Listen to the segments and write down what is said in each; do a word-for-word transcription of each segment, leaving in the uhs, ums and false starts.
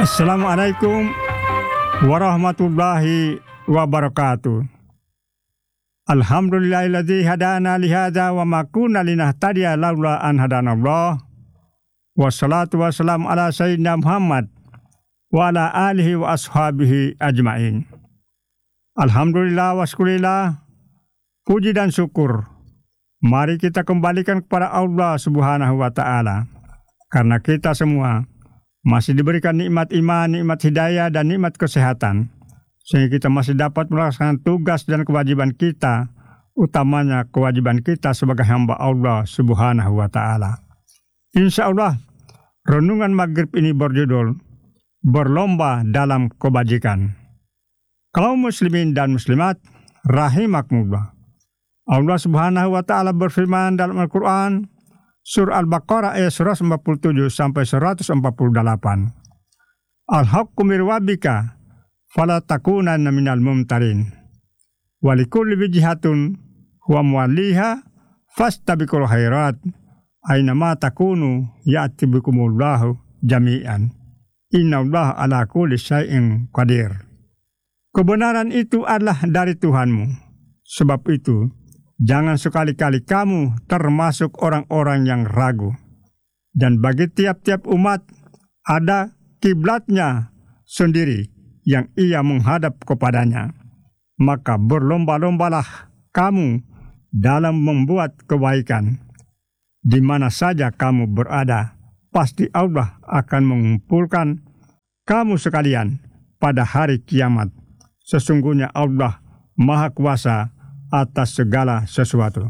Assalamualaikum warahmatullahi wabarakatuh. Alhamdulillahilladzi hadana lihadza wa ma kunna linahtadiya laula an hadanallah. Wassalatu wassalamu ala sayyidina Muhammad wa ala alihi wa ashabihi ajmain. Alhamdulillah waskurillah, puji dan syukur mari kita kembalikan kepada Allah Subhanahu wa taala, karena kita semua masih diberikan nikmat iman, nikmat hidayah, dan nikmat kesehatan, sehingga kita masih dapat melaksanakan tugas dan kewajiban kita, utamanya kewajiban kita sebagai hamba Allah Subhanahu wa taala. Insya Allah, renungan maghrib ini berjudul Berlomba dalam Kebajikan. Kaum muslimin dan muslimat rahimakumullah, Allah Subhanahu wa taala berfirman dalam Al-Qur'an Surah Al-Baqarah ayat seratus empat puluh tujuh sampai seratus empat puluh delapan. Al-haqqu mir rabbika fala takunanna minal mumtarin. Wa likulli wijhatun huwa muwalliha fastabiqul khairat aina ma takunu ya'ti bikumullahu jami'an. Innallaha ala kulli syai'in qadir. Kebenaran itu adalah dari Tuhanmu. Sebab itu jangan sekali-kali kamu termasuk orang-orang yang ragu. Dan bagi tiap-tiap umat ada kiblatnya sendiri yang ia menghadap kepadanya. Maka berlomba-lombalah kamu dalam membuat kebaikan. Di mana saja kamu berada, pasti Allah akan mengumpulkan kamu sekalian pada hari kiamat. Sesungguhnya Allah Maha Kuasa atas segala sesuatu.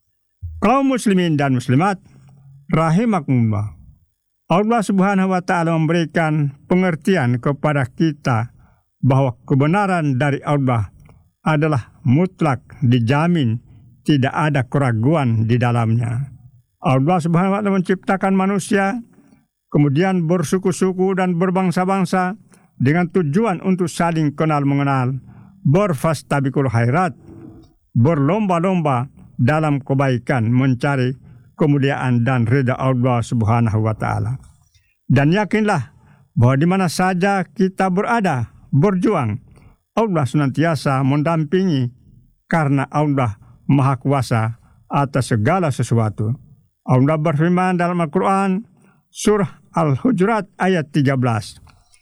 Kaum muslimin dan muslimat rahimakumullah, Allah Subhanahu wa taala memberikan pengertian kepada kita bahwa kebenaran dari Allah adalah mutlak, dijamin, tidak ada keraguan di dalamnya. Allah Subhanahu wa taala menciptakan manusia, kemudian bersuku-suku dan berbangsa-bangsa dengan tujuan untuk saling kenal mengenal, berfastabiqul khairat, berlomba-lomba dalam kebaikan, mencari kemuliaan dan ridha Allah Subhanahu wa taala. Dan yakinlah bahwa di mana saja kita berada, berjuang, Allah senantiasa mendampingi, karena Allah Maha Kuasa atas segala sesuatu. Allah berfirman dalam Al-Qur'an surah Al-Hujurat ayat tiga belas.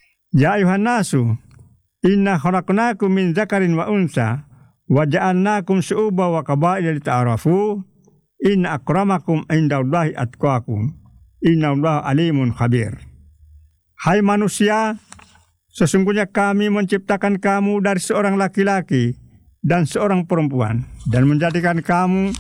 Ya ayuhan nasu, inna khalaqnakum min dzakarin wa unsa wa ja'alnakum syu'uban wa qabaila lita'arafu inna akramakum indallahi atqakum innallaha alimun khabir. Hai manusia, sesungguhnya kami menciptakan kamu dari seorang laki-laki dan seorang perempuan, dan menjadikan kamu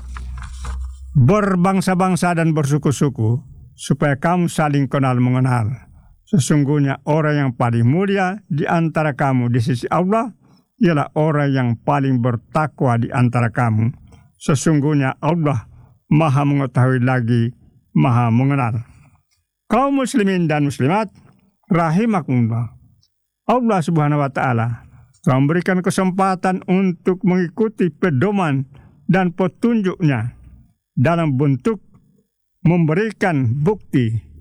berbangsa-bangsa dan bersuku-suku, supaya kamu saling kenal mengenal. Sesungguhnya orang yang paling mulia di antara kamu di sisi Allah ialah orang yang paling bertakwa di antara kamu. Sesungguhnya Allah Maha mengetahui lagi Maha mengenal. Kaum muslimin dan muslimat rahimakumullah, Allah Subhanahu wa taala telah memberikan kesempatan untuk mengikuti pedoman dan petunjuknya dalam bentuk memberikan bukti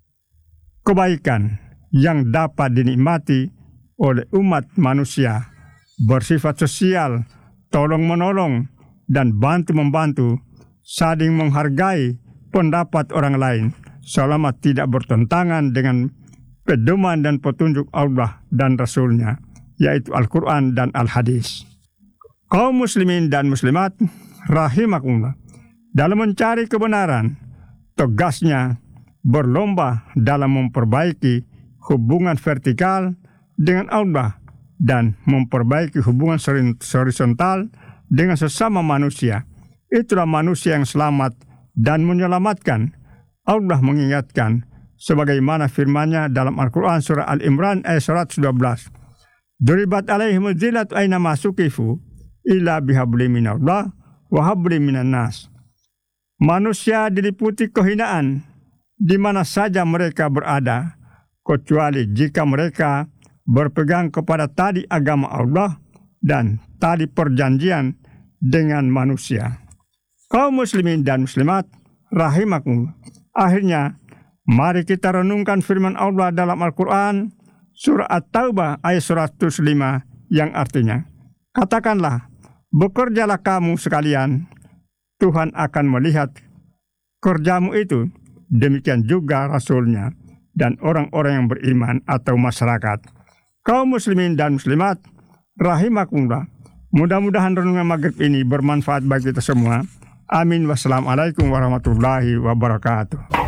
kebaikan yang dapat dinikmati oleh umat manusia, bersifat sosial, tolong-menolong, dan bantu-membantu, saling menghargai pendapat orang lain, selama tidak bertentangan dengan pedoman dan petunjuk Allah dan Rasul-Nya, yaitu Al-Quran dan Al-Hadis. Kaum muslimin dan muslimat rahimakumullah, dalam mencari kebenaran, tegasnya berlomba dalam memperbaiki hubungan vertikal dengan Allah dan memperbaiki hubungan horizontal dengan sesama manusia. Itulah manusia yang selamat dan menyelamatkan. Allah mengingatkan sebagaimana firman-Nya dalam Al-Quran surah Al-Imran ayat seratus dua belas. Duribat alaihimul zillatu aina masukifu illa bihabli minallah wa habli minan nas. Manusia diliputi kehinaan di mana saja mereka berada, kecuali jika mereka berpegang kepada tali agama Allah dan tali perjanjian dengan manusia. Kaum muslimin dan muslimat rahimakumullah, akhirnya mari kita renungkan firman Allah dalam Al-Quran surah At-Taubah ayat seratus lima yang artinya, katakanlah, bekerjalah kamu sekalian, Tuhan akan melihat kerjamu itu, demikian juga Rasulnya dan orang-orang yang beriman atau masyarakat. Kaum muslimin dan muslimat, rahimakumullah. Mudah-mudahan renungan maghrib ini bermanfaat bagi kita semua. Amin. Wassalamualaikum warahmatullahi wabarakatuh.